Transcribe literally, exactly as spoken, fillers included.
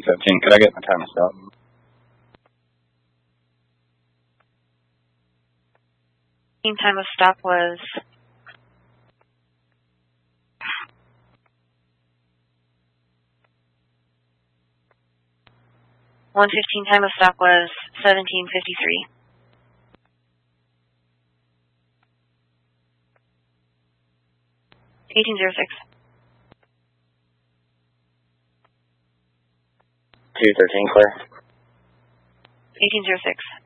fifteen. Could I get my time of stop? Time of stop was one fifteen. Time of stop was seventeen fifty-three. eighteen oh six. two thirteen, clear. eighteen oh six.